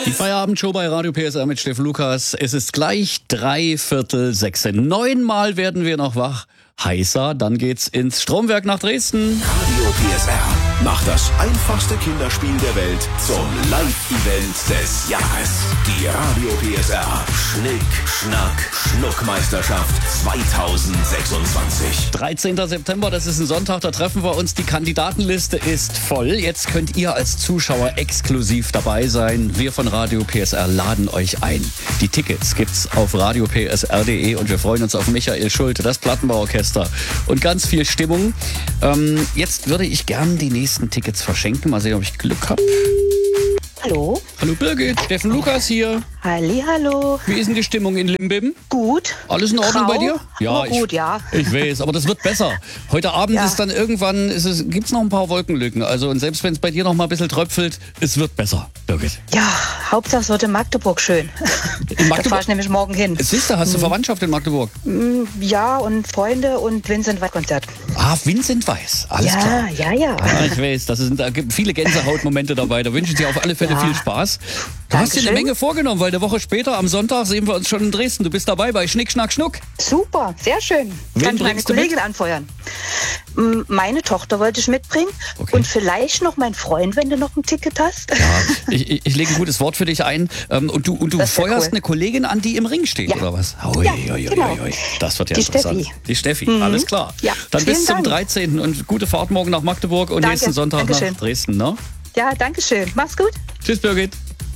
Die Feierabendshow bei Radio PSR mit Steffen Lukas. Es ist gleich 5:45. 9-mal werden wir noch wach. Heißer, dann geht's ins Stromwerk nach Dresden. Radio PSR macht das einfachste Kinderspiel der Welt zum Live-Event des Jahres. Die Radio PSR Schnick, Schnack, Schnuckmeisterschaft 2026. 13. September, das ist ein Sonntag, da treffen wir uns. Die Kandidatenliste ist voll. Jetzt könnt ihr als Zuschauer exklusiv dabei sein. Wir von Radio PSR laden euch ein. Die Tickets gibt's auf radiopsr.de und wir freuen uns auf Michael Schulte, das Plattenbauorchester und ganz viel Stimmung. Jetzt würde ich gern die nächsten Tickets verschenken. Mal sehen, ob ich Glück habe. Hallo. Hallo Birgit, Steffen Lukas hier. Hallihallo. Wie ist denn die Stimmung in Limbim? Gut. Alles in Ordnung Grau, bei dir? aber gut, ja. Ich weiß, aber das wird besser. Heute Abend Ja. ist dann irgendwann, gibt's noch ein paar Wolkenlücken. Also und selbst wenn es bei dir noch mal ein bisschen tröpfelt, es wird besser, Birgit. Ja, Hauptsache es wird in Magdeburg schön. In Da Magdeburg? fahre ich nämlich morgen hin. Siehst du, hast du Verwandtschaft in Magdeburg? Ja, und Freunde und Vincent Weiss-Konzert. Ah, Vincent Weiss, alles klar. Ja. Ja, ich weiß, da gibt viele Gänsehautmomente dabei. Da wünsche ich dir auf alle Fälle Ja. viel Spaß. Du hast dir eine Dankeschön. Menge vorgenommen, weil eine Woche später, am Sonntag, sehen wir uns schon in Dresden. Du bist dabei bei Schnick, Schnack, Schnuck. Super, sehr schön. Wen Kann ich meine bringst du mit? Kollegin anfeuern. Meine Tochter wollte ich mitbringen. Okay. Und vielleicht noch mein Freund, wenn du noch ein Ticket hast. Ja, ich lege ein gutes Wort für dich ein. Und du Das wär feuerst cool. eine Kollegin an, die im Ring steht, Ja. oder was? Ja, genau. Das wird ja Die interessant. Steffi. Die Steffi, alles klar. Ja, Dann bis vielen zum Dank. 13. und gute Fahrt morgen nach Magdeburg und Danke, nächsten Sonntag Dankeschön. nach Dresden. Ne? Ja, danke schön. Mach's gut. Tschüss, Birgit.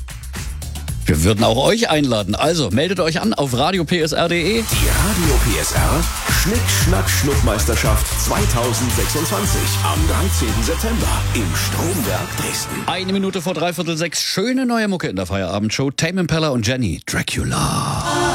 Wir würden auch euch einladen. Also meldet euch an auf radiopsr.de. Die Radio PSR Schnick, Schnack, Schnuckmeisterschaft 2026 am 13. September im Stromwerk Dresden. 1 Minute vor 5:45. Schöne neue Mucke in der Feierabendshow. Tame Impala und Jenny. Dracula.